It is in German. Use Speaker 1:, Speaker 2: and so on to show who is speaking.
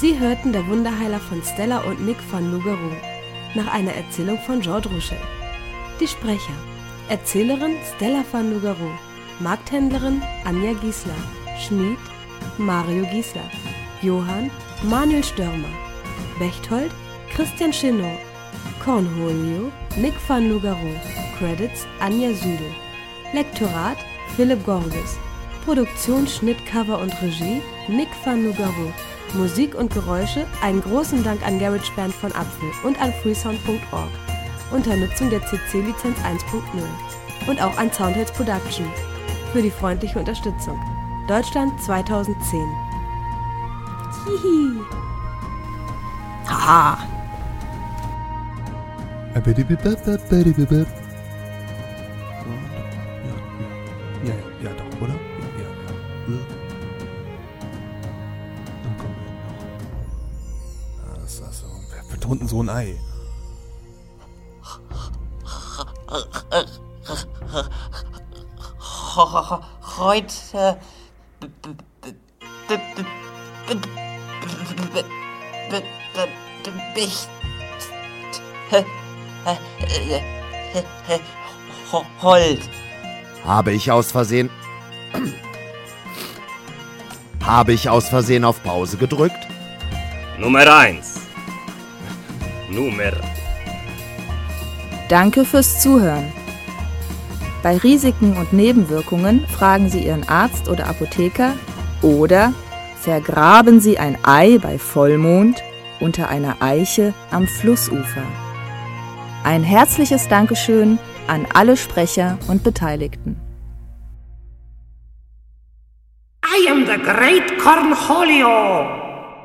Speaker 1: Sie hörten Der Wunderheiler von Stella und Nick van Lougereau nach einer Erzählung von George Rouchel. Die Sprecher: Erzählerin Stella van Lougereau, Markthändlerin Anja Giesler, Schmied Mario Giesler, Johann Manuel Störmer, Bechtold Christian Chenot, Cornholio Nick van Lougereau, Credits Anja Südel, Lektorat Philipp Gorges, Produktion, Schnitt, Cover und Regie Nick van Lougereau, Musik und Geräusche einen großen Dank an GarageBand von Apfel und an freesound.org unter Nutzung der CC-Lizenz 1.0 und auch an Soundheads Production für die freundliche Unterstützung. Deutschland 2010. Hihi. Haha.
Speaker 2: Ja, doch, oder? Ja. Dann kommen wir noch. Das ist also, wer betont denn so ein Ei?
Speaker 3: Heute Hold.
Speaker 4: Habe ich aus Versehen auf Pause gedrückt?
Speaker 5: Nummer 1.
Speaker 6: Danke fürs Zuhören. Bei Risiken und Nebenwirkungen fragen Sie Ihren Arzt oder Apotheker oder vergraben Sie ein Ei bei Vollmond unter einer Eiche am Flussufer. Ein herzliches Dankeschön an alle Sprecher und Beteiligten.
Speaker 7: I am the great Cornholio.